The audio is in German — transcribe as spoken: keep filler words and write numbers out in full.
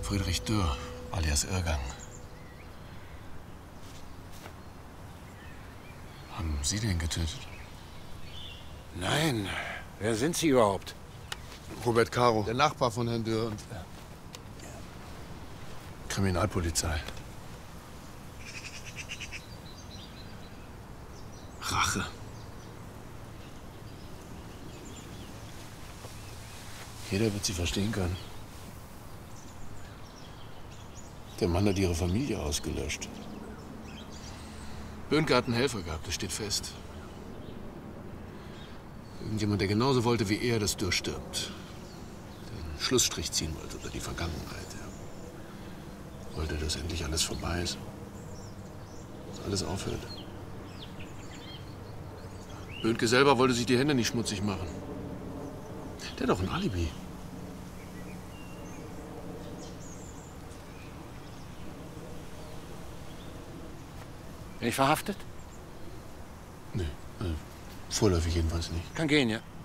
Friedrich Dürr, alias Irrgang. Haben Sie den getötet? Nein. Wer sind Sie überhaupt? Robert Caro, der Nachbar von Herrn Dürr und... Kriminalpolizei. Rache. Jeder wird sie verstehen können. Der Mann hat ihre Familie ausgelöscht. Böhnke hat einen Helfer gehabt, das steht fest. Irgendjemand, der genauso wollte wie er, dass Dürr stirbt. Der einen Schlussstrich ziehen wollte über die Vergangenheit. Er wollte, dass endlich alles vorbei ist. Dass alles aufhört. Böhnke selber wollte sich die Hände nicht schmutzig machen. Der hat doch ein Alibi. Bin ich verhaftet? Nee, äh, vorläufig jedenfalls nicht. Kann gehen, ja.